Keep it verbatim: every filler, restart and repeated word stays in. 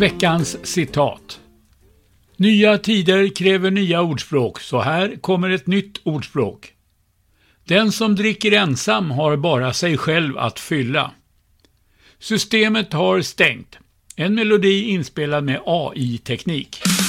Veckans citat. Nya tider kräver nya ordspråk, så här kommer ett nytt ordspråk. Den som dricker ensam har bara sig själv att fylla. Systemet har stängt. En melodi inspelad med A I-teknik.